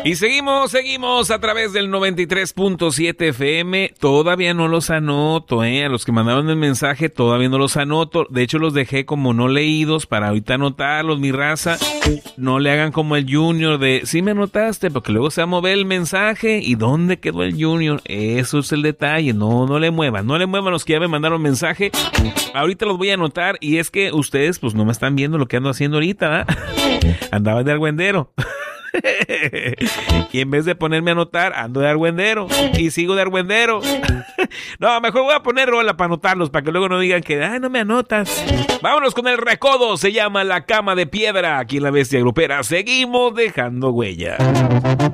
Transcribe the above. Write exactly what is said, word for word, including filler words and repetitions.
Y seguimos, seguimos a través del noventa y tres punto siete F M. Todavía no los anoto, ¿eh? A los que mandaron el mensaje todavía no los anoto. De hecho, los dejé como no leídos para ahorita anotarlos, mi raza. No le hagan como el Junior de, sí me anotaste, porque luego se va a mover el mensaje. ¿Y dónde quedó el Junior? Eso es el detalle. No, no le muevan, no le muevan los que ya me mandaron mensaje. Ahorita los voy a anotar y es que ustedes pues no me están viendo lo que ando haciendo ahorita, ¿eh? Andaba de argüendero. Y en vez de ponerme a anotar, ando de argüendero y sigo de argüendero. No, mejor voy a poner rola para anotarlos, para que luego no digan que, ay, no me anotas. Vámonos con el recodo, se llama La Cama de Piedra, aquí en La Bestia Grupera. Seguimos dejando huella.